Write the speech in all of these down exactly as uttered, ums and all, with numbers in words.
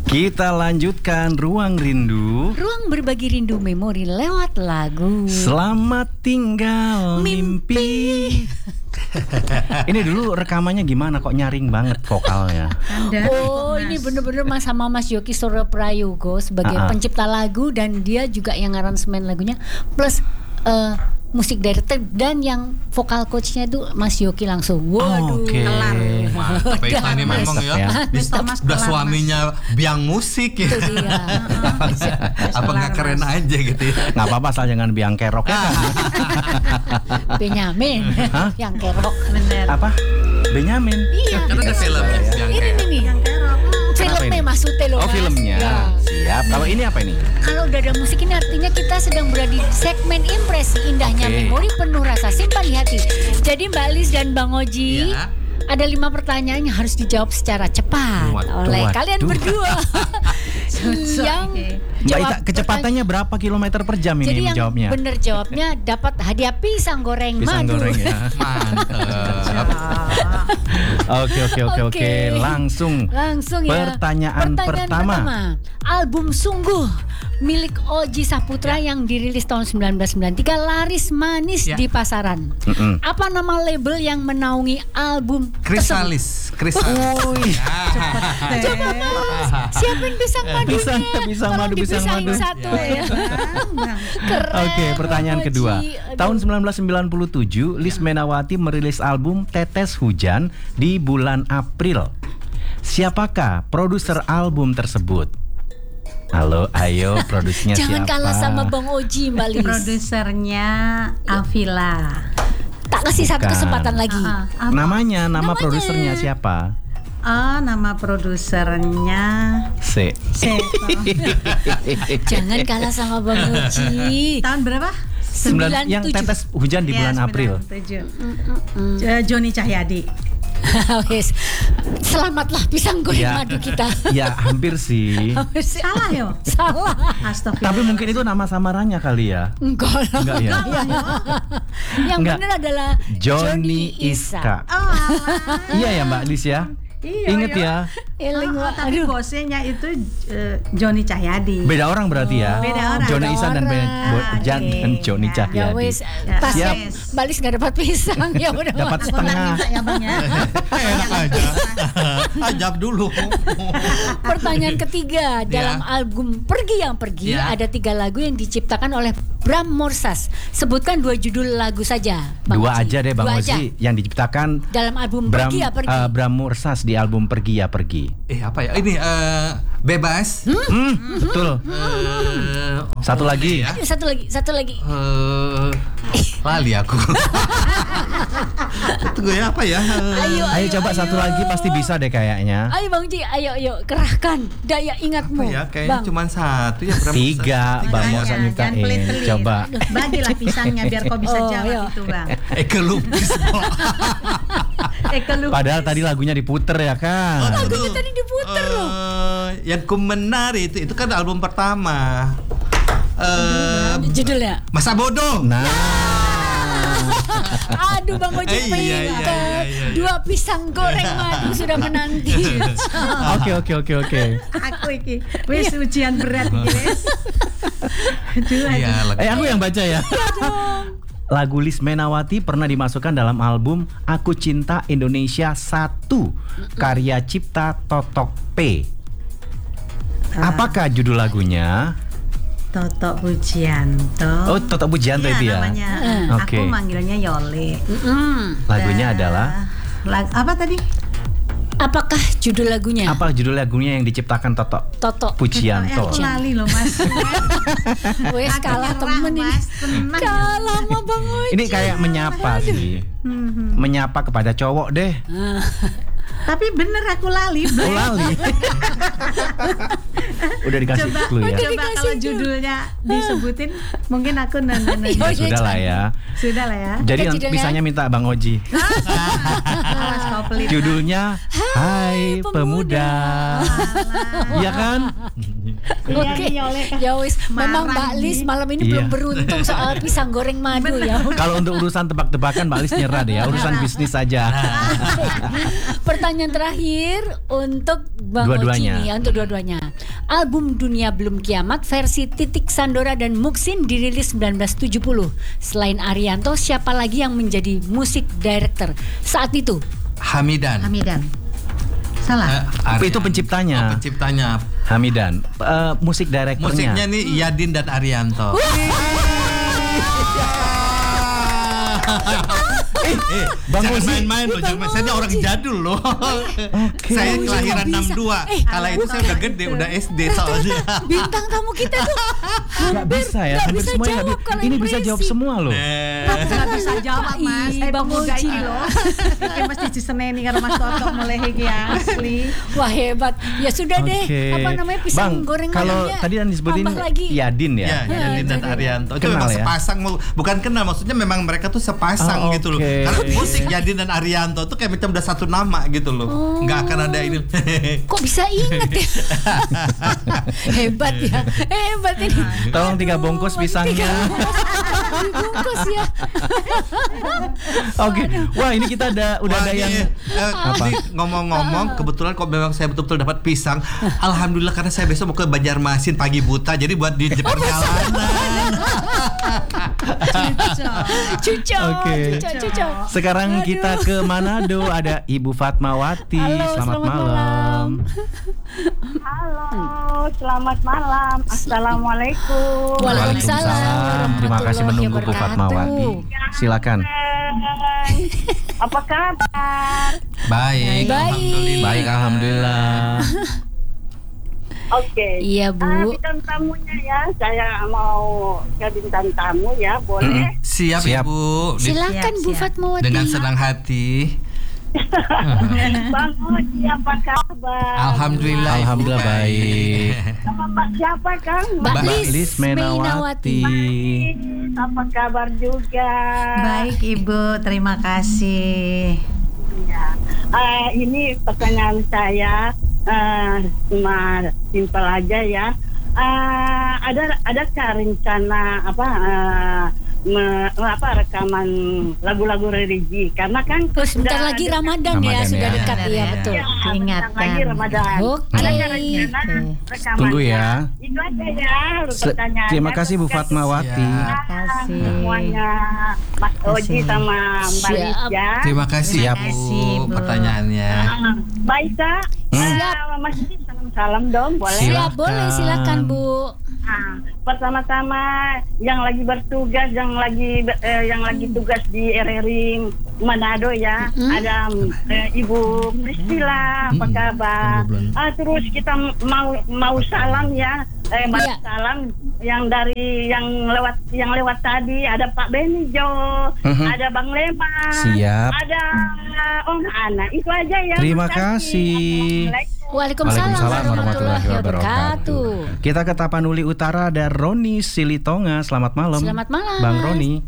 Kita lanjutkan Ruang Rindu. Ruang berbagi rindu memori lewat lagu. Selamat tinggal mimpi, mimpi. Ini dulu rekamannya gimana kok nyaring banget vokalnya? Anda, oh mas. Ini bener-bener mas sama Mas Yoki Soro Prayogo sebagai uh-uh. pencipta lagu, dan dia juga yang aransemen lagunya plus uh, musik director, dan yang vokal coachnya itu Mas Yoki langsung. Waduh, oh, okay. kelar. Mantap ya, ini memang ya. ya. Udah suaminya mas. Biang musik ya. Apa nggak keren mas. Aja gitu ya? Nggak apa-apa, asal jangan biang kerok ya kan? Benyamin, yang kerok. Bener. Apa? Benyamin? Iya. Karena ada filmnya. Ini nih, yang kerok. Filmnya maksudnya loh. Oh filmnya. Ya. Siap. Kalau ini apa ini? Kalau udah ada musik ini artinya kita sedang berada di segmen impresi indahnya okay. memori penuh rasa simpan di hati. Jadi Mbak Lis dan Bang Oji, ya. Ada lima pertanyaan yang harus dijawab secara cepat waduh, oleh waduh. kalian berdua. Yang Mbak Ita, kecepatannya berapa kilometer per jam ini jadi menjawabnya? Jadi yang benar jawabnya dapat hadiah pisang goreng pisang madu. Pisang goreng ya. Mantap. Oke oke oke oke. Langsung. Langsung ya. Pertanyaan, Pertanyaan pertama. pertama. Album Sungguh milik Oji Saputra ya. yang dirilis tahun sembilan belas sembilan puluh tiga laris manis ya. di pasaran. Mm-mm. Apa nama label yang menaungi album Krisalis? Krisalis. Coba mas, siapin pisang madunya. Pisang, pisang madu, pisang madu. Satu ya. Keren. Oke, pertanyaan Oji. kedua. Aduh. Tahun sembilan belas sembilan puluh tujuh, Lis Menawati merilis album Tetes Hujan di bulan April. Siapakah produser album tersebut? Halo, ayo produsernya siapa? Jangan kalah sama Bang Oji, Mbak Lis. Produsernya Avila. Tak kasih Bukan. satu kesempatan lagi. Uh-uh. Namanya, nama Namanya. produsernya siapa? Oh, nama produsernya C. C. Jangan kalah sama Bang Oji. Tahun berapa? sembilan Yang tetes hujan di ya, bulan April. Uh, Joni Cahyadi. Wes, selamatlah pisang goreng ya, madu kita. Ya hampir sih. Hampir sih. Salah yo. Salah. Astagfirullah. Tapi mungkin itu nama samarannya kali ya. Enggak lah. Enggak ya. Yang benar adalah Johnny Iska. Oh, iya ya Mbak Lis ya. Iya, Ingat iya. ya. Eling, oh, oh, tapi bosnya itu uh, Joni Cahyadi. Beda orang berarti ya. Oh, beda orang. Johnny Isan dan Ben Jan okay. dan Johnny ya. Cahyadi. Ya wes, pas siap. Balis nggak dapat pisang ya udah. Dapat setengah. Ya, Bang, ya. Enak aja. Ajab dulu. Pertanyaan ketiga, dalam ya. album Pergi Yang Pergi ya. ada tiga lagu yang diciptakan oleh Bram Morsas. Sebutkan dua judul lagu saja, Bang Dua Oji. aja deh Bang dua Oji aja. yang diciptakan dalam album Bram, Pergi Ya Pergi. Uh, Bram Morsas di album Pergi Ya Pergi. Eh apa ya? Ini uh, bebas. Hmm? Hmm, betul. Uh, satu lagi. Ya? Satu lagi, satu lagi. Uh, lali aku. Tunggu ya apa ya? Uh, ayo, ayo, ayo coba ayo. satu lagi pasti bisa deh kayaknya. Ayo Bang Ji, ayo ayo kerahkan daya ingatmu. Apa ya? Kayaknya cuma satu ya. Tiga, Bang Mosa nyiptain. Coba. Bagilah pisangnya biar kau bisa oh, jawab iya. itu Bang. Eke lupis. Eke lupis. Padahal tadi lagunya diputer ya kan. Oh, lagunya tadi diputer uh, loh. Yang ku menari itu itu kan album pertama. Uh, Judulnya Masa Bodoh. Nah. Aduh Bang Oji eh, iya, iya, iya, iya. Dua pisang goreng madu sudah menanti. Oke oke oke oke. Aku iki wis ujian berat iki wis. Iya, eh aku yang baca ya. Lagu Lis Menawati pernah dimasukkan dalam album Aku Cinta Indonesia satu karya cipta Totok P. Apakah judul lagunya? Totok Pujianto. Oh, Totok Pujianto ya, itu ya. Namanya. Mm. Aku okay. manggilnya Yole. Mm. Lagunya da, adalah lag, apa tadi? Apakah judul lagunya? Apa judul lagunya yang diciptakan Totok? Totok Pujianto. Aku lali loh Mas. Wes kalah temen ini. Kalah sama Bang Oji. Ini kayak menyapa sih. Menyapa kepada cowok deh. Tapi bener aku lali. Oh, lali. Udah dikasih coba, clue ya. Coba kalau judulnya disebutin, mungkin aku nanya. Ya, sudah lah ya. Sudah lah ya. Jadi pisangnya minta Bang Oji. Alas, judulnya Hai Pemuda. Iya kan? Oke, ya wis. Memang Mbak Lis malam ini Iya. belum beruntung soal pisang goreng madu ya. Kalau untuk urusan tebak-tebakan Mbak Lis nyerah deh ya, urusan bisnis saja. Pertanyaan terakhir untuk Bang Dua-duanya. Oji nih, ya, untuk dua-duanya. Album Dunia Belum Kiamat versi Titik Sandora dan Muksin dirilis sembilan belas tujuh puluh. Selain Arianto, siapa lagi yang menjadi musik director saat itu? Hamidan. Hamidan. Salah. Eh, Tapi itu penciptanya. Oh, penciptanya. Hamidan. Eh, musik direkturnya. Musiknya nih Yadin dan Arianto. Eh, eh, Bang jangan Ozi. main-main loh, jangan main. Saya ini orang jadul loh. Oke. Saya Bang Ozi kelahiran kok enam bisa? dua. Eh, Kala itu saya udah gede, udah S D soalnya. Bintang tamu kita tuh Nggak bisa ya, nggak hampir bisa semuanya jawab nggak bi- kalau Ini bisa jawab impresi. semua loh. Eh, Nggak bisa jawab mas. Ih, Saya Bang pemuda Oji. ini loh. Ini mesti diseneni karo Mas Toto mulai iki asli. Wah hebat. Ya sudah deh. Oke. Apa namanya pisang Bang, goreng kalau madunya tadi yang disebutin tambah lagi. Yadin ya. Ya, Yadin dan jadi. Arianto itu Kenal memang ya? sepasang, mau- bukan kenal, maksudnya memang mereka tuh sepasang Oh, gitu loh. oke. Karena musik Yadin dan Arianto tuh kayak macam udah satu nama gitu loh. Oh. Nggak akan ada ini. Kok bisa inget ya? Hebat ya. Hebat ini. Tolong tiga Aduh, bungkus pisangnya. Tiga bungkus ya. Oke. Wah, ini kita ada udah Wah, ada ini, yang eh, ini ngomong-ngomong, kebetulan kok memang saya betul-betul dapat pisang. Alhamdulillah, karena saya besok mau ke Banjarmasin pagi buta, jadi buat di perjalanan. Cucok. Oke. Cucok, cucok. Sekarang Aduh. kita ke Manado, ada Ibu Fatmawati. Halo, selamat, selamat malam. malam. Halo, selamat malam. Assalamualaikum. Waalaikumsalam. Terima kasih menunggu Bu Fatmawati. Silakan. Hai. Apa kabar? Baik, Baik. alhamdulillah. Baik, alhamdulillah. Oke. Iya, Bu. Ah, bintang tamunya ya, saya mau ke bintang tamu ya, boleh? Siap, Siap. Ibu. Di- Silakan Siap, Bu siap. Fatmawati. dengan senang hati. Bang Oji, apa kabar? Alhamdulillah. Ibu, Alhamdulillah baik. Sama Mbak siapa Kang? Mbak Mbak Lis Lis Menawati. Apa kabar juga? Baik Ibu, terima kasih. Ya. Ah, ini pertanyaan saya ah, cuma simpel aja ya. Ah, ada adakah rencana apa ah, me- apa rekaman lagu-lagu religi? Karena kan Oh, sebentar sudah lagi ada- Ramadan, ya, Ramadan sudah ya. dekat Benar ya, ya. betul. Ya, Diingatkan. bentar lagi Ramadan. Oke. Adakah rencana Oke. rekamannya? Tunggu ya. Itu aja ya Se- pertanyaannya. Terima kasih Bu Fatmawati. Siap. Terima kasih. Semuanya Mas Oji Kasih. sama Mbak Lis Siap. ya. Terima kasih, Terima Bu, kasih, Bu. pertanyaannya. Ah, baik Kak. Siap. Ah, Mas Lis salam-salam dong, boleh? Siap. Ya, boleh, silakan Bu. Ah, pertama-tama yang lagi bertugas, yang lagi eh, yang lagi tugas di R R I Manado ya, Mm-mm. ada eh, Ibu Priscilla, apa kabar? Ah, terus kita mau mau salam ya, eh, balas Iya. salam yang dari yang lewat yang lewat tadi ada Pak Benijo, Mhm. ada Bang Leman, Siap. ada Om Ana, itu aja ya. Terima Makasih. kasih. Assalamualaikum. Waalaikumsalam, Waalaikumsalam warahmatullahi wabarakatuh. Kita ke Tapanuli Utara, ada Roni Silitonga. Selamat malam. Selamat malam. Bang Roni.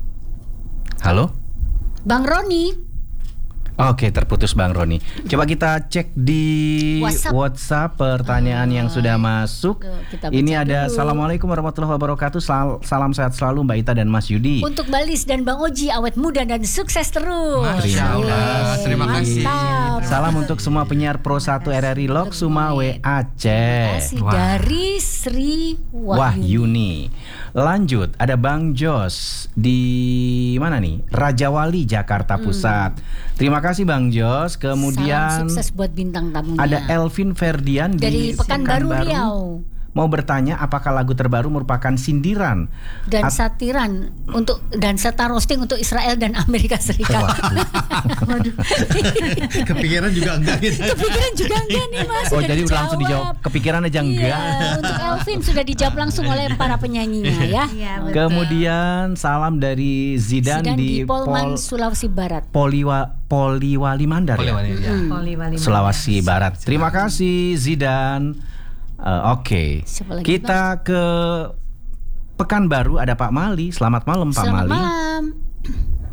Halo? Bang Roni. Oke, terputus Bang Roni. Coba kita cek di WhatsApp. WhatsApp pertanyaan yang sudah masuk. Tuh, kita baca Ini ada dulu. Assalamualaikum warahmatullahi wabarakatuh. Sal- Salam sehat selalu Mbak Ita dan Mas Yudi. Untuk Mbak Lis dan Bang Oji, awet muda dan sukses terus. Masya Allah, terima kasih. Mantap. Salam untuk semua penyiar Pro satu R R I Lok Sumawe Aceh. Kasih Wah. dari Sri Wahyuni. Wahyuni. Lanjut, ada Bang Jos di mana nih? Raja Wali, Jakarta Pusat. Terima kasih Bang Jos. Kemudian Salam sukses buat bintang tamunya. ada Elvin Ferdian dari di Pekanbaru Riau. Mau bertanya apakah lagu terbaru merupakan sindiran Dan At- satiran untuk dan serta roasting untuk Israel dan Amerika Serikat. Waduh. Kepikiran juga enggak gitu. Kepikiran juga enggak nih Mas? Oh Sudah jadi udah langsung dijawab. Kepikiran aja enggak. Iya, untuk Elvin sudah dijawab langsung oleh para penyanyinya ya. Iya, betul. Kemudian salam dari Zidan, Zidan di di Polman, Pol Sulawesi Barat. Poliwa Poliwali Mandar ya? Boleh, ya. Hmm. Poli Wali Sulawesi Barat. Terima kasih Zidan. Eh, Oke, Siapa lagi, kita ke Pekanbaru, ada Pak Mali. Selamat malam Pak Selamat Mali. malam.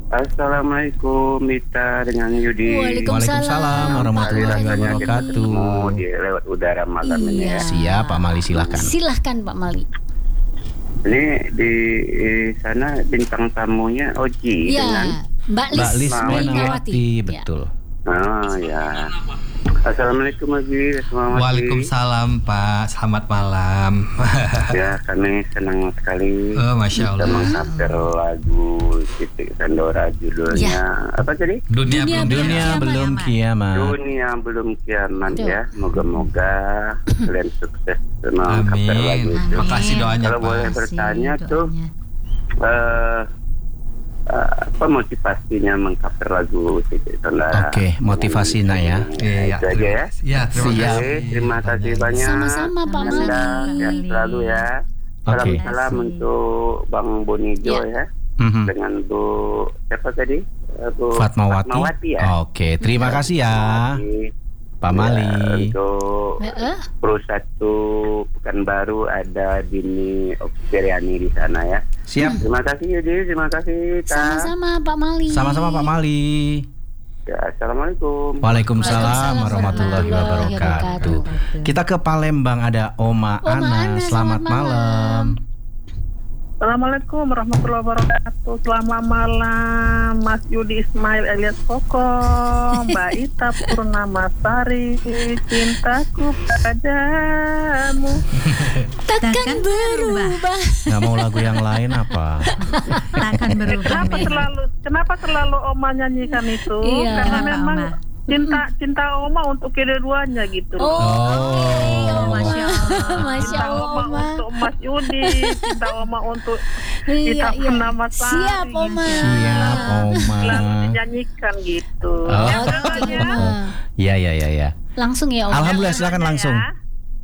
Assalamualaikum Mita dengan Yudi. Waalaikumsalam warahmatullahi wabarakatuh. Mau di lewat udara malam ini ya. Siap Pak Mali, silahkan. Silahkan Pak Mali. Ini di, di sana bintang tamunya Oji Iya, dengan Mbak Lis, Mbak Lis Mainawati. Mainawati, betul. Oh ya. Assalamualaikum Oji. Assalamualaikum. Waalaikumsalam Pak, selamat malam. Ya, kami senang sekali. Oh, Masya Allah. Kita mengcover lagu Titik Sandora judulnya Ya. apa tadi? Dunia, Dunia belum Dunia kiamat. belum kiamat. Dunia belum kiamat Betul. ya. Moga-moga kalian sukses mengcover lagu Amin. itu. Makasih doanya Kalau Pak. boleh bertanya Doanya. tuh eh, eh, apa motivasinya mengcover lagu Titik Sandora? Oke, motivasinya ya. Iya, Itu aja ya. Ya, terima Siap. kasih. Oke, terima kasih banyak. Sama-sama, Pak Anda Mali. sehat selalu ya. Oke. Salam-salam untuk Bang Bonijo Ya. ya. Mhm. Dengan Bu siapa tadi? Eh, Bu Fatmawati. Fatmawati ya. Oke, terima kasih ya Pak Ya, Mali. untuk Heeh. Pro satu Pekanbaru ada Dini Oksiriani di sana ya. Siap. Terima kasih Yudi, terima kasih Ta. Sama-sama Pak Mali. Sama-sama Pak Mali. Ya, Assalamualaikum. Waalaikumsalam Waalaikumsalam warahmatullahi warahmatullahi wabarakatuh. wabarakatuh. Kita ke Palembang, ada Oma, Oma Ana. Ana, Selamat selamat malam. malam. Assalamualaikum warahmatullahi wabarakatuh. Selamat malam Mas Yudi Ismail alias Koko, Mbak Ita Purnamasari, cintaku padamu Takkan berubah. Nggak mau lagu yang lain apa? Takkan berubah. Kenapa Mei. selalu Kenapa selalu Oma nyanyikan itu? Iya. Karena Kenapa, memang Oma? cinta cinta Oma untuk kedua-duanya gitu. Oh, Oh. Masya Allah. Masya Cinta Oma Allah. untuk Mas Yudi, cinta Oma untuk Iya, Ita iya. Purnamasari. Siap Oma. Siap, Oma. Selalu dinyanyikan gitu. Oh. Ya, Oke, Kak, ya. Oma. Iya, iya, iya, iya. Langsung ya Oma. Alhamdulillah, silakan langsung. Ya.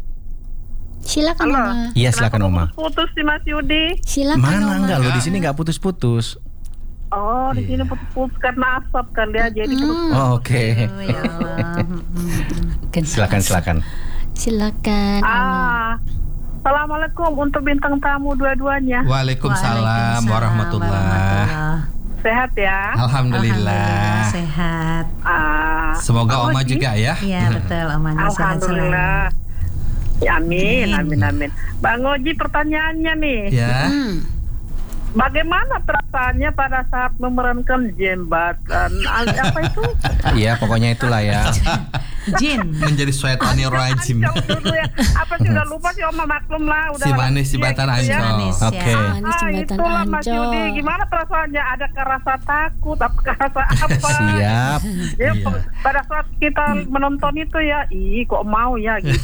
Silakan Halo. Oma. Iya, silakan Oma. Putus sih Mas Yudi. Silakan Mana Oma. enggak lo di sini nggak putus-putus. Oh, di sini Iya. putus-putus karena asap kali ya, jadi putus. Hmm. Oh, oke. Oh, ya Allah. Kan- Silakan, silakan. Silakan Oma. Ah, Assalamualaikum untuk bintang tamu dua-duanya. Waalaikumsalam warahmatullahi. Sehat ya? Alhamdulillah. Sehat. Ah, Semoga Bang Oma Oji. juga ya. Iya betul, omanya sehat selalu. Alhamdulillah. Ya, amin, Amin. amin, amin. Bang Oji, pertanyaannya nih. Ya. Hmm. Bagaimana perasaannya pada saat memerankan jembatan? Apa itu? Iya, pokoknya itulah ya. Jin. Menjadi syaitanir rajim. Ancol dulu ya. Apa sih udah lupa sih Oma, maklum lah. Udah Si manis jembatan ya, gitu ya. Ancol. Manis, Oke. ya. Manis Ah, jembatan itulah Mas Ancol. Yudi. Gimana perasaannya? Adakah rasa takut? Apakah rasa apa? Siap. Ya, Iya. pada saat kita menonton itu ya, ih kok mau ya gitu.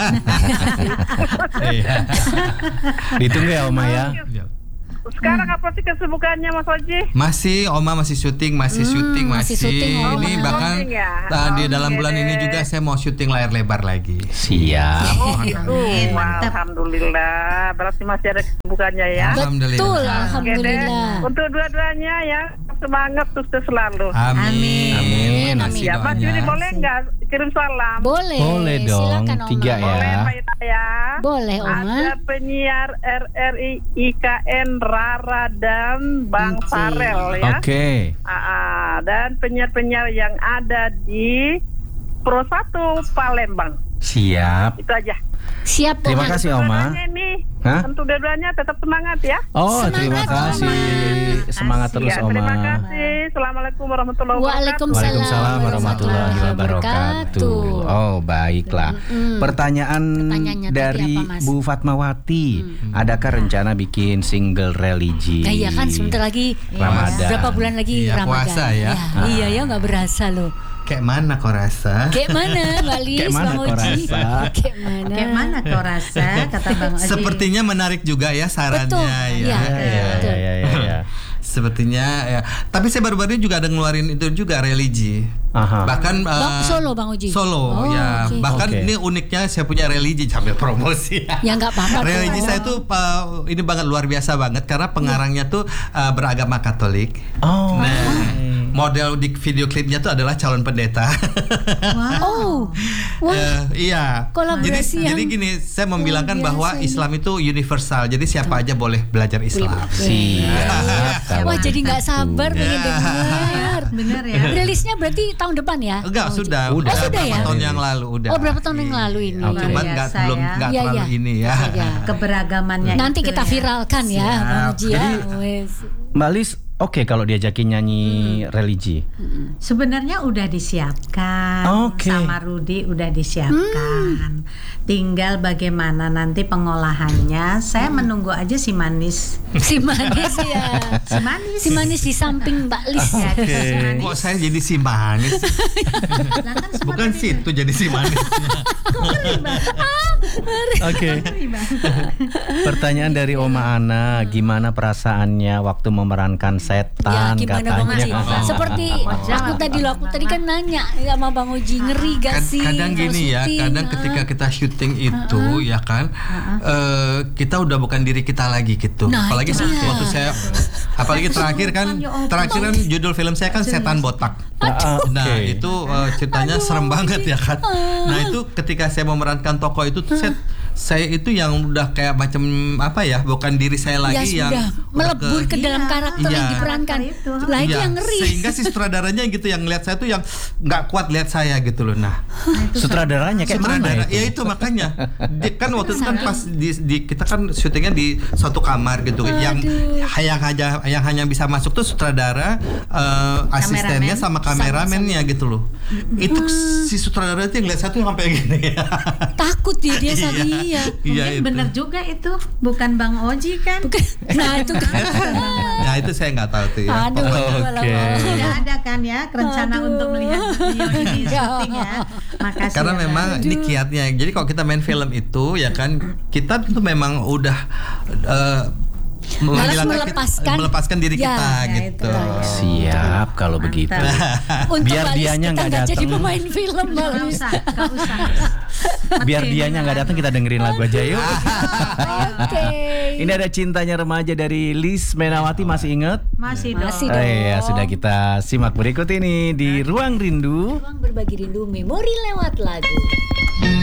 Iya. Ditunggu ya Oma ya. Sekarang apa sih kesibukannya Mas Oji? Masih Oma masih syuting, masih Hmm, syuting, masih masih. syuting, Oma. Ini bahkan Syuting ya? uh, di dalam Oke bulan ini deh. juga saya mau syuting layar lebar lagi. Siap. Oh gitu. Amin, Wah, mantap. Alhamdulillah. Berarti masih ada kesibukannya ya. Alhamdulillah. Betul, Oke deh. alhamdulillah. Untuk dua-duanya ya, semangat sukses selalu. Amin. Amin. Amin, Kasih Ya, Mas doanya. Yudi boleh nggak kirim salam? Boleh. Boleh dong, Silakan, Oma. tiga ya. Boleh Mbak Ita ya. Boleh Oma. Ada penyiar R R I I K N Rara dan Bang Oke. Farel ya. Oke. Ah, ah, dan penyiar-penyiar yang ada di Pro satu Palembang. Siap. Itu aja. Siap Oma. Terima kasih Oma. Dua-duanya ini, Hah? untuk dua-duanya tetap semangat ya. Oh, Semangat, terima kasih. Oma. Semangat Asik. terus Ya, Oma. terima kasih. Assalamualaikum warahmatullahi wabarakatuh. Waalaikumsalam Waalaikumsalam warahmatullahi wabarakatuh. Oh, baiklah. Mm-mm. Pertanyaan Pertanyaannya tadi dari apa, Mas? Bu Fatmawati, adakah rencana bikin single religi? Nah, iya kan sebentar lagi Ramadan. berapa bulan lagi Iya, Ramadan. puasa ya. Ya, Iya ya nggak berasa loh. Kayak mana kau rasa? Kayak mana Mbak Lis, Kayak mana Bang kau Oji? rasa? Kayak mana? Kayak mana kau rasa, kata Bang Oji. Sepertinya menarik juga ya sarannya Betul. ya. Iya. Ya, ya, ya, ya, ya, ya. Sepertinya ya. Tapi saya baru-baru ini juga ada ngeluarin itu juga religi. Aha. Bahkan Bang, eh, Solo, Bang Oji? Solo Oh, ya. oke. Bahkan Oke. ini uniknya saya punya religi sambil promosi. Ya nggak apa-apa. Religi tuh. saya tuh uh, ini banget luar biasa banget karena pengarangnya tuh uh, beragama Katolik. Oh. Nah, model di video klipnya tuh adalah calon pendeta. Wow. Oh, wah. Uh, iya. Kolaborasi jadi, yang jadi gini, saya membilangkan biasa bahwa ini. Islam itu universal. Jadi siapa aja boleh belajar Islam. Siap. Wah, jadi nggak sabar pengen dengar. Bener ya. Rilisnya berarti tahun depan ya? Enggak, sudah, Udah. udah, Oh, sudah berapa ya? tahun yang lalu udah. Oh, berapa tahun yang lalu ini? Iya. Cuman Luar nggak biasa belum ya. nggak Iya, terlalu iya. ini ya. Iya. Keberagamannya Nanti itu kita ya. viralkan ya, Siap. Bang Uji ya. Jadi, Wes. Mbak Lis, oke kalau diajakin nyanyi religi. Sebenarnya udah disiapkan, Oke. sama Rudi udah disiapkan. Tinggal bagaimana nanti pengolahannya. Saya menunggu aja si manis. Si manis ya. Si manis. Si manis di samping Mbak Lis. Ya, Oke. si manis. Kok saya jadi si manis? Lah kan semua Bukan tadi- situ jadi si manis. Oke. Pertanyaan dari Oma Ana, gimana perasaannya waktu memerankan Ya setan gimana Bang Uji? katanya? Oh. Seperti aku tadi loh, aku tadi kan nanya sama Bang Uji, ngeri gak Kad- sih? kadang kalau gini ya, syuting, kadang ah? ketika kita syuting itu ya kan, eh, kita udah bukan diri kita lagi gitu. Nah, apalagi itu waktu dia. waktu saya, apalagi terakhir kan, terakhir kan judul film saya kan Setan Botak. Ah, oke. Nah itu eh, ceritanya Aduh, serem banget ya kan. Ah. Nah itu ketika saya memerankan tokoh itu tuh saya, saya itu yang udah kayak macam apa ya, bukan diri saya Ya lagi yang sudah melebur ke dalam Iya. karakter yang Iya. diperankan. Karakter itu. Lah itu Iya, yang ngeri. sehingga si sutradaranya gitu yang lihat saya tuh yang nggak kuat lihat saya gitu loh. Nah Sutradaranya kayak mana sutradara itu? ya itu makanya dia kan waktu itu kan pas di, di kita kan syutingnya di suatu kamar gitu yang yang hanya yang hanya bisa masuk tuh sutradara, eh, asistennya sama kameramennya gitu loh. Itu si sutradara itu yang lihat saya tuh sampai gini. Takut dia dia saat Iya. iya. Iya Mungkin itu. bener juga itu, bukan Bang Oji kan? Bukan. Nah itu kan. Nah itu saya nggak tahu tuh ya. Aduh, Oke. Tidak ada kan ya rencana Aduh. untuk melihat beliau di syuting ya. Makasih. Karena ya, memang Bang. ini kiatnya. Jadi kalau kita main film itu ya kan kita tuh memang udah eh, menghilangkan- melepaskan- melepaskan diri Ya, kita ya, gitu. itu. Siap kalau begitu. Untuk Biar Mbak Lis, dianya kita nggak nggak jadi datang. pemain film Mbak Nggak Lis. usah, nggak usah. Biar Mati dianya nggak datang, kita dengerin lagu aja yuk. Oke. Ini ada Cintanya Remaja dari Lis Menawati, masih ingat? Masih dong. Masih Oh dong. iya, sudah kita simak berikut ini di Ruang Rindu. Ruang berbagi rindu, memori lewat lagu.